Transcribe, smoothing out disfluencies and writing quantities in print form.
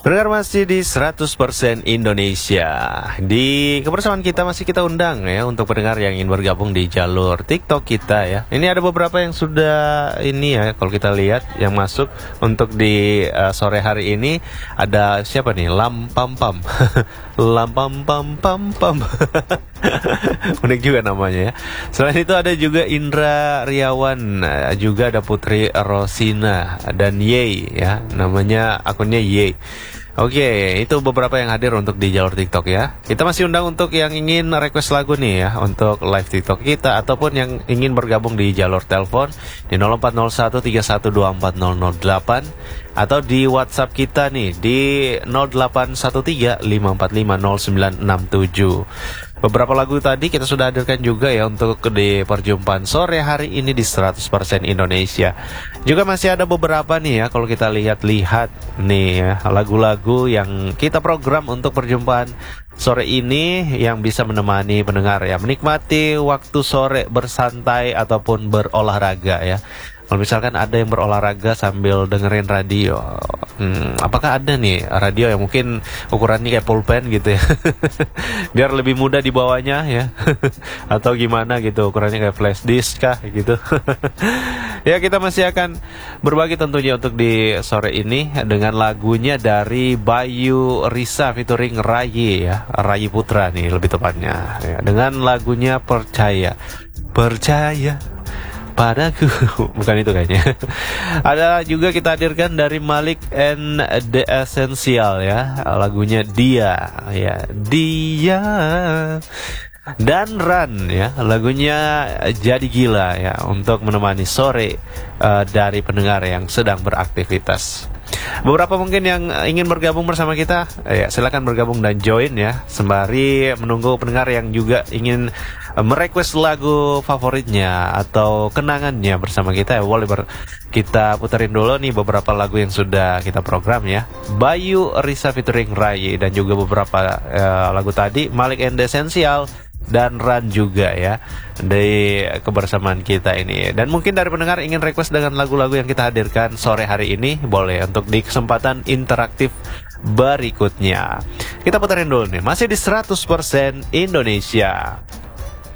Pendengar masih di 100% Indonesia. Di kebersamaan kita masih kita undang ya untuk pendengar yang ingin bergabung di jalur TikTok kita ya. Ini ada beberapa yang sudah ini ya, kalau kita lihat yang masuk untuk di sore hari ini ada siapa nih? Lam Pam Pam. Lam Pam Pam Pam Pam. Unik juga namanya ya. Selain itu ada juga Indra Riawan, juga ada Putri Rosina dan Yey ya. Namanya akunnya Yey. Oke, itu beberapa yang hadir untuk di jalur TikTok ya. Kita masih undang untuk yang ingin request lagu nih ya untuk live TikTok kita, ataupun yang ingin bergabung di jalur telepon di 040131240008 atau di WhatsApp kita nih di 081354500967. Beberapa lagu tadi kita sudah hadirkan juga ya untuk di perjumpaan sore hari ini di 100% Indonesia. Juga masih ada beberapa nih ya kalau kita lihat-lihat nih ya, lagu-lagu yang kita program untuk perjumpaan sore ini yang bisa menemani pendengar ya menikmati waktu sore bersantai ataupun berolahraga ya. Kalau misalkan ada yang berolahraga sambil dengerin radio, apakah ada nih radio yang mungkin ukurannya kayak pulpen gitu ya, biar lebih mudah dibawanya ya, atau gimana gitu, ukurannya kayak flash disk kah gitu. Ya, kita masih akan berbagi tentunya untuk di sore ini dengan lagunya dari Bayu Risa featuring Rayi ya, Rayi Putra nih lebih tepatnya ya, dengan lagunya Percaya padaku. Bukan itu kayaknya. Ada juga kita hadirkan dari Malik and The Essential ya, lagunya Dia ya, Dia, dan Run ya, lagunya Jadi Gila ya, untuk menemani sore dari pendengar yang sedang beraktivitas. Beberapa mungkin yang ingin bergabung bersama kita ya, silakan bergabung dan join ya, sembari menunggu pendengar yang juga ingin merequest lagu favoritnya atau kenangannya bersama kita ya, boleh kita puterin dulu nih beberapa lagu yang sudah kita program ya. Bayu Risa featuring Rai, dan juga beberapa lagu tadi Malik and The Essential dan Run juga ya di kebersamaan kita ini. Dan mungkin dari pendengar ingin request dengan lagu-lagu yang kita hadirkan sore hari ini, boleh untuk di kesempatan interaktif berikutnya. Kita puterin dulu nih, masih di 100% Indonesia.